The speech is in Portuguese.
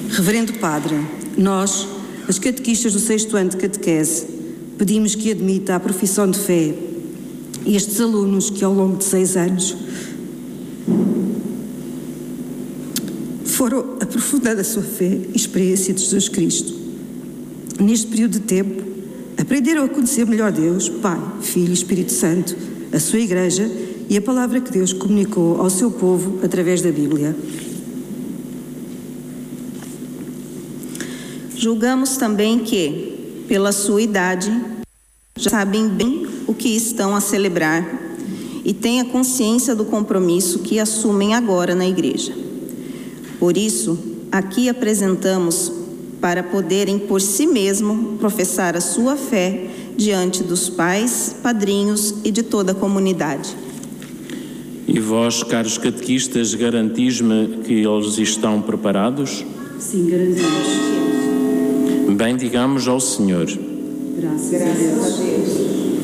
Reverendo Padre, nós, as catequistas do 6º ano de catequese, pedimos que admita a profissão de fé estes alunos que ao longo de 6 anos foram aprofundando a sua fé e experiência de Jesus Cristo. Neste período de tempo, aprenderam a conhecer melhor Deus, Pai, Filho e Espírito Santo, a sua Igreja e a palavra que Deus comunicou ao seu povo através da Bíblia. Julgamos também que, pela sua idade, já sabem bem o que estão a celebrar e têm a consciência do compromisso que assumem agora na Igreja. Por isso, aqui apresentamos para poderem por si mesmo professar a sua fé diante dos pais, padrinhos e de toda a comunidade. E vós, caros catequistas, garantis-me que eles estão preparados? Sim, garantimos. Bendigamos ao Senhor. Graças a Deus.